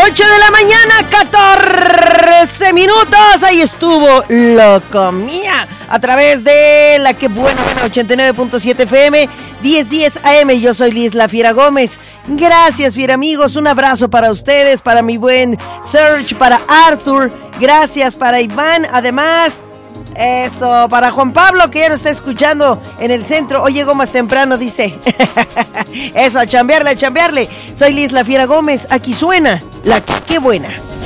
8 de la mañana, 14 minutos. Ahí estuvo Locomía a través de la que buena 89.7 FM, 1010 AM. Yo soy Liz La Fiera Gómez. Gracias, fiera amigos. Un abrazo para ustedes, para mi buen Serge, para Arthur. Gracias para Iván. Además, eso, para Juan Pablo, que ya nos está escuchando en el centro. Hoy llegó más temprano, dice. Eso, a chambearle, a chambearle. Soy Liz La Fiera Gómez. Aquí suena la que buena.